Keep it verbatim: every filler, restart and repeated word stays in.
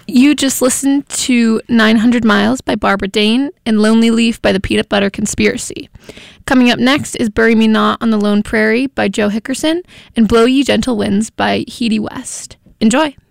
You just listened to nine hundred miles by Barbara Dane and Lonely Leaf by the Peanut Butter Conspiracy. Coming up next is Bury Me Not on the Lone Prairie by Joe Hickerson and Blow Ye Gentle Winds by Heedy West. Enjoy!